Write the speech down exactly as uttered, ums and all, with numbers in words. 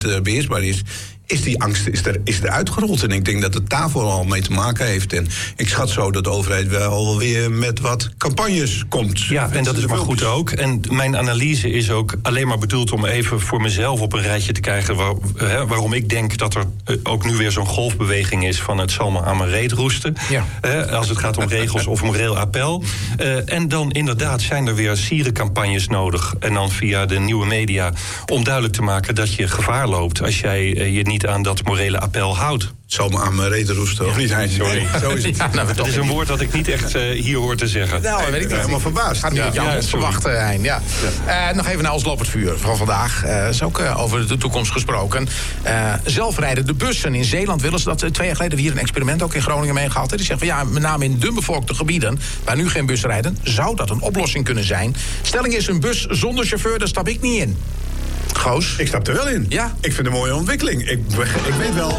uh, beheersbaar is... is die angst is er, is er uitgerold. En ik denk dat het daar vooral mee te maken heeft. En ik schat zo dat de overheid wel weer met wat campagnes komt. Ja, en dat is maar goed ook. En mijn analyse is ook alleen maar bedoeld om even voor mezelf op een rijtje te krijgen... Waar, hè, waarom ik denk dat er ook nu weer zo'n golfbeweging is... van het zal me aan mijn reet roesten. Ja. Hè, als het gaat om regels of moreel appel. Uh, en dan inderdaad zijn er weer sierencampagnes nodig. En dan via de nieuwe media om duidelijk te maken... dat je gevaar loopt als jij uh, je niet aan dat morele appel houdt. Het zal me aan mijn reden roesten, of niet? Sorry. Zo is het. Ja, nou, het is een woord dat ik niet echt uh, hier hoor te zeggen. Nou, weet ik niet. Helemaal verbaasd. Gaat niet met jou verwachten, Hein. Ja. Ja. Uh, nog even naar ons lopend vuur van vandaag. Uh, is ook uh, over de toekomst gesproken. Uh, zelfrijdende bussen. In Zeeland willen ze dat. Uh, twee jaar geleden hier een experiment ook in Groningen mee gehad. Die zeggen van ja, met name in dunbevolkte gebieden... waar nu geen bussen rijden, zou dat een oplossing kunnen zijn. Stelling is een bus zonder chauffeur, daar stap ik niet in. Goos? Ik stap er wel in. Ja? Ik vind het een mooie ontwikkeling. Ik, ik weet wel...